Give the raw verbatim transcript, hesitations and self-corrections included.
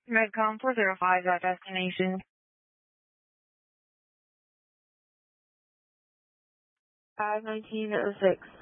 Redcom four zero five, dot destination. five nineteen oh six.